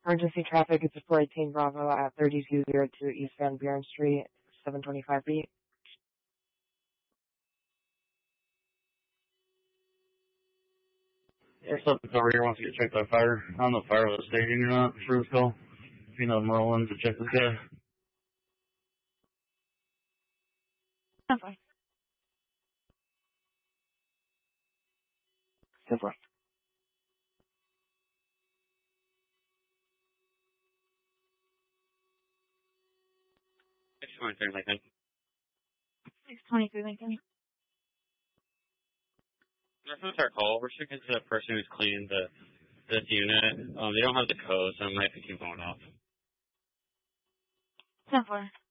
Emergency traffic, it's a 418 Bravo at 3202 East Van Buren Street, 725 feet. There's something over here wants to get checked by fire. I don't know if fire was staging or not. First call. If you know them rolling to check this guy. That's fine. That's fine. 623 Lincoln. 623 Lincoln. That's not our call. We're checking to the person who's cleaning this unit. They don't have the code, so it might be keep going off. 10-4.